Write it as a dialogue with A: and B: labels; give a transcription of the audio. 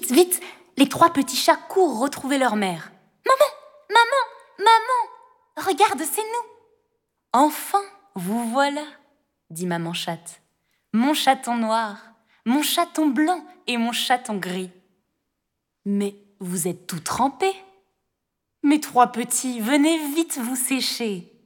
A: Vite, vite, les 3 petits chats courent retrouver leur mère. Maman, maman, maman, regarde, c'est nous. Enfin, vous voilà, dit maman chatte. Mon chaton noir, mon chaton blanc et mon chaton gris. Mais vous êtes tout trempés. Mes 3 petits, venez vite vous sécher.